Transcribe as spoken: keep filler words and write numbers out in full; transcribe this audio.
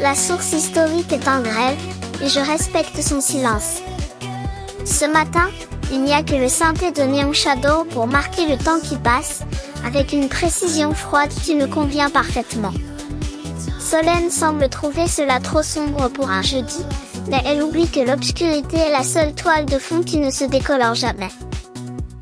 La source historique est en grève, et je respecte son silence. Ce matin, il n'y a que le synthé de Neon Shadow pour marquer le temps qui passe, avec une précision froide qui me convient parfaitement. Solène semble trouver cela trop sombre pour un jeudi, mais elle oublie que l'obscurité est la seule toile de fond qui ne se décolore jamais.